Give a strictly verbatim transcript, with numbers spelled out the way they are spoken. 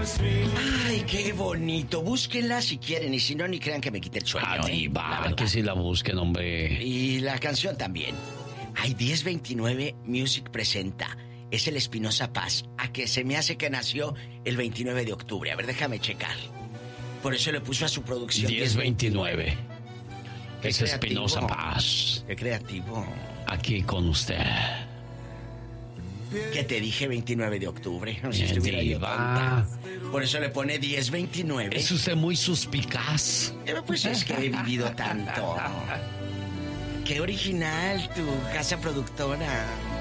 Ay, qué bonito. Búsquenla si quieren y si no, ni crean que me quite el sueño. Ah, ¿eh? diva, que si la busquen, hombre. Y la canción también. Ay, diez veintinueve Music presenta. Es el Espinosa Paz. A que se me hace que nació el veintinueve de octubre. A ver, déjame checar. Por eso le puso a su producción diez veintinueve. Es Espinosa Paz. Qué creativo. Aquí con usted. Que te dije veintinueve de octubre. No sé si Bien, estuviera yo diva. tonta. Por eso le pone diez veintinueve. Es usted muy suspicaz. Eh, Pues es que he vivido tanto. Qué original tu casa productora.